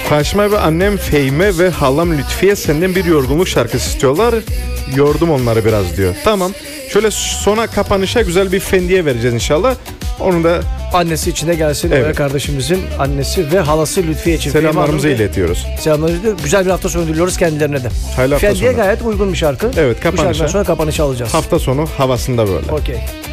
Faşma ve annem Fehime ve halam Lütfiye senden bir yorgunluk şarkısı istiyorlar. Yordum onları biraz diyor. Tamam. Şöyle sona kapanışa güzel bir Fendi'ye vereceğiz inşallah. Onu da Annesi içine gelsin. Evet. Oya kardeşimizin annesi ve halası Lütfiye için. selamlarımızı iletiyoruz. Selamlarımızı. Güzel bir hafta sonu diliyoruz kendilerine de. Hayırlı hafta Fendi'ye sonu. gayet uygun bir şarkı. Evet, Bu şarkıdan kapanışa. sonra kapanışı alacağız. Hafta sonu havasında böyle. Okey.